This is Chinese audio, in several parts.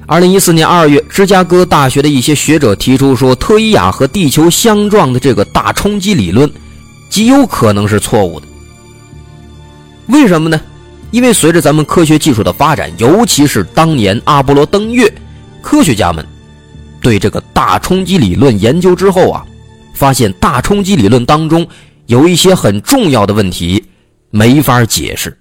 2014年2月，芝加哥大学的一些学者提出说，特伊亚和地球相撞的这个大冲击理论极有可能是错误的。为什么呢？因为随着咱们科学技术的发展，尤其是当年阿波罗登月，科学家们对这个大冲击理论研究之后发现大冲击理论当中有一些很重要的问题没法解释。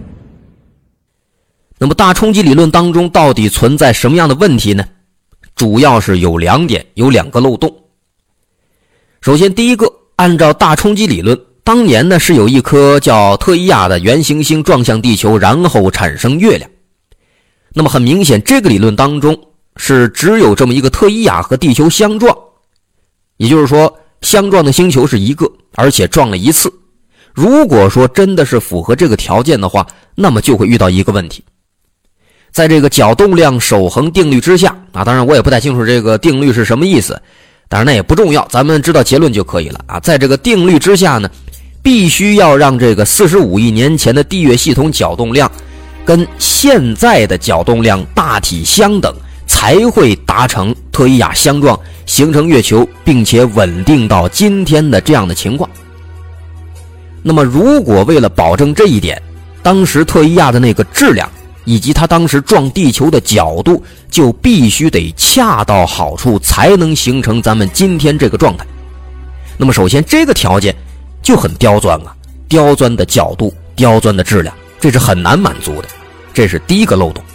那么大冲击理论当中到底存在什么样的问题呢？主要是有2点，有2个漏洞。首先第一个，按照大冲击理论，当年呢是有一颗叫特伊亚的原行星撞向地球，然后产生月亮。那么很明显，这个理论当中是只有这么一个特伊亚和地球相撞，也就是说相撞的星球是一个，而且撞了1次。如果说真的是符合这个条件的话，那么就会遇到一个问题。在这个角动量守恒定律之下当然我也不太清楚这个定律是什么意思，当然那也不重要，咱们知道结论就可以了在这个定律之下呢，必须要让这个45亿年前的地月系统角动量跟现在的角动量大体相等，才会达成特伊亚相撞形成月球，并且稳定到今天的这样的情况。那么如果为了保证这一点，当时特伊亚的那个质量以及它当时撞地球的角度就必须得恰到好处，才能形成咱们今天这个状态。那么首先这个条件就很刁钻刁钻的角度，刁钻的质量，这是很难满足的，这是第一个漏洞。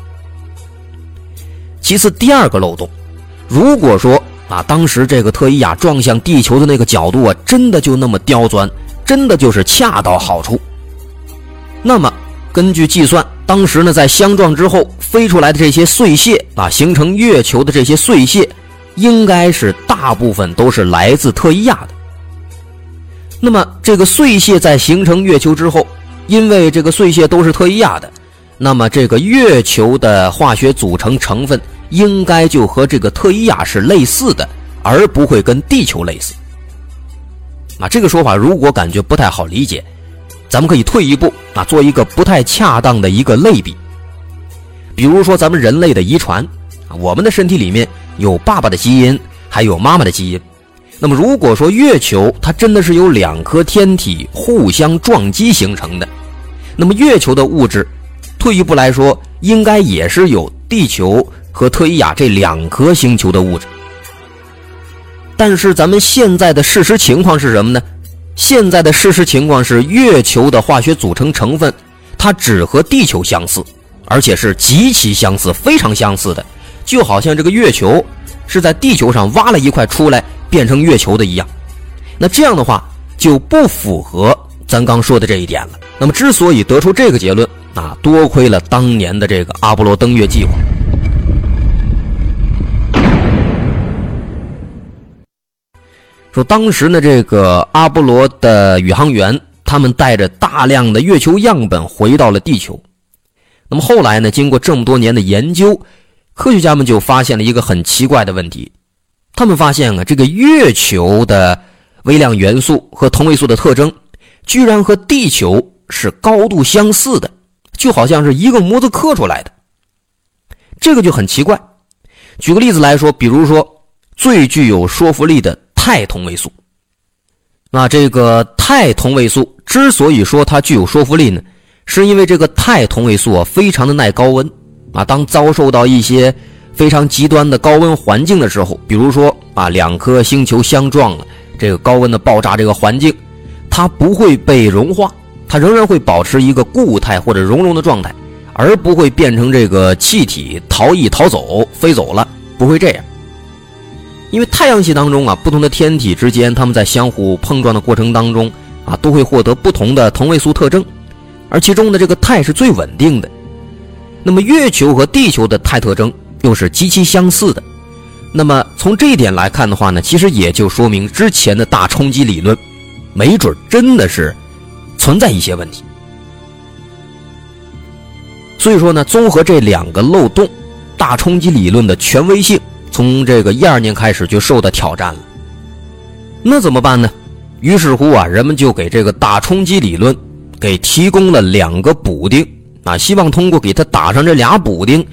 其次第2个漏洞，如果说当时这个特伊亚撞向地球的那个角度真的就那么刁钻，真的就是恰到好处，那么根据计算，当时呢在相撞之后飞出来的这些碎屑形成月球的这些碎屑应该是大部分都是来自特伊亚的。那么这个碎屑在形成月球之后，因为这个碎屑都是特伊亚的，那么这个月球的化学组成成分应该就和这个特伊亚是类似的，而不会跟地球类似。这个说法如果感觉不太好理解，咱们可以退一步做一个不太恰当的一个类比。比如说咱们人类的遗传，我们的身体里面有爸爸的基因，还有妈妈的基因。那么如果说月球它真的是由2颗天体互相撞击形成的，那么月球的物质退一步来说应该也是有地球和特伊亚这2颗星球的物质。但是咱们现在的事实情况是什么呢？现在的事实情况是月球的化学组成成分它只和地球相似，而且是极其相似，非常相似的，就好像这个月球是在地球上挖了一块出来变成月球的一样。那这样的话就不符合咱刚说的这一点了。那么之所以得出这个结论多亏了当年的这个阿波罗登月计划。说当时呢，这个阿波罗的宇航员他们带着大量的月球样本回到了地球。那么后来呢，经过这么多年的研究，科学家们就发现了一个很奇怪的问题。他们发现这个月球的微量元素和同位素的特征居然和地球是高度相似的，就好像是一个模子刻出来的。这个就很奇怪。举个例子来说，比如说最具有说服力的钛同位素。这个钛同位素之所以说它具有说服力呢，是因为这个钛同位素非常的耐高温当遭受到一些非常极端的高温环境的时候，比如说2颗星球相撞了，这个高温的爆炸这个环境，它不会被融化，它仍然会保持一个固态或者熔融的状态，而不会变成这个气体逃逸逃走飞走了，不会这样。因为太阳系当中不同的天体之间，它们在相互碰撞的过程当中都会获得不同的同位素特征，而其中的这个钛是最稳定的。那么月球和地球的钛特征又是极其相似的。那么从这一点来看的话呢，其实也就说明之前的大冲击理论没准真的是存在一些问题。所以说呢，综合这2个漏洞，大冲击理论的权威性从这个12年开始就受到挑战了。那怎么办呢？于是乎人们就给这个大冲击理论给提供了2个补丁希望通过给它打上这俩补丁